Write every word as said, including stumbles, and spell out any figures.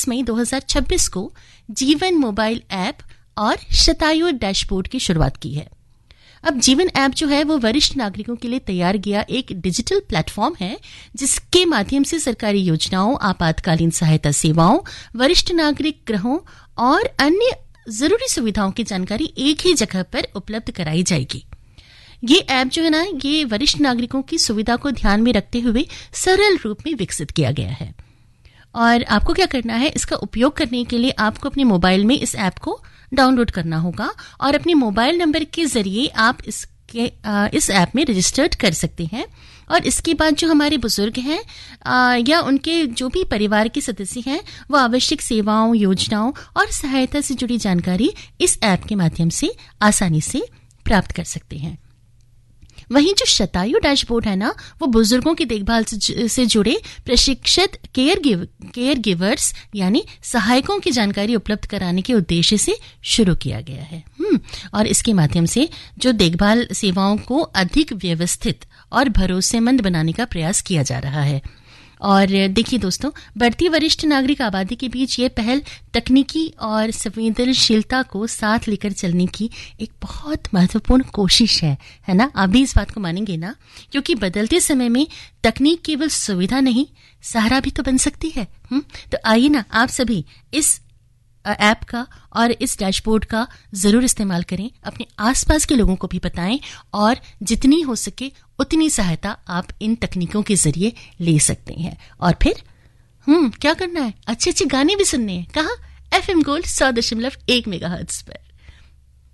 इक्कीस मई दो हज़ार छब्बीस को जीवन मोबाइल ऐप और शतायु डैशबोर्ड की शुरुआत की है। अब जीवन ऐप जो है वो वरिष्ठ नागरिकों के लिए तैयार किया एक डिजिटल प्लेटफॉर्म है, जिसके माध्यम से सरकारी योजनाओं, आपातकालीन सहायता सेवाओं, वरिष्ठ नागरिक गृहों और अन्य जरूरी सुविधाओं की जानकारी एक ही जगह पर उपलब्ध कराई जाएगी। ये ऐप जो है ना, ये वरिष्ठ नागरिकों की सुविधा को ध्यान में रखते हुए सरल रूप में विकसित किया गया है। और आपको क्या करना है, इसका उपयोग करने के लिए आपको अपने मोबाइल में इस ऐप को डाउनलोड करना होगा और अपने मोबाइल नंबर के जरिए आप इसके आ, इस ऐप में रजिस्टर्ड कर सकते हैं। और इसके बाद जो हमारे बुजुर्ग हैं आ, या उनके जो भी परिवार के सदस्य हैं, वो आवश्यक सेवाओं, योजनाओं और सहायता से जुड़ी जानकारी इस ऐप के माध्यम से आसानी से प्राप्त कर सकते हैं। वहीं जो शतायु डैशबोर्ड है ना, वो बुजुर्गों की देखभाल से, से जुड़े प्रशिक्षित केयर गिव केयर गिवर्स यानी सहायकों की जानकारी उपलब्ध कराने के उद्देश्य से शुरू किया गया है। हम्म और इसके माध्यम से जो देखभाल सेवाओं को अधिक व्यवस्थित और भरोसेमंद बनाने का प्रयास किया जा रहा है। और देखिए दोस्तों, बढ़ती वरिष्ठ नागरिक आबादी के बीच ये पहल तकनीकी और संवेदनशीलता को साथ लेकर चलने की एक बहुत महत्वपूर्ण कोशिश है, है ना? आप भी इस बात को मानेंगे ना? क्योंकि बदलते समय में तकनीक केवल सुविधा नहीं, सहारा भी तो बन सकती है। हुँ? तो आइए ना, आप सभी इस ऐप का और इस डैशबोर्ड का जरूर इस्तेमाल करें, अपने आसपास के लोगों को भी बताएं और जितनी हो सके उतनी सहायता आप इन तकनीकों के जरिए ले सकते हैं। और फिर हम्म क्या करना है, अच्छे अच्छे गाने भी सुनने हैं। कहाँ? एफएम गोल्ड सौ दशमलव एक मेगाहर्ट्ज पर।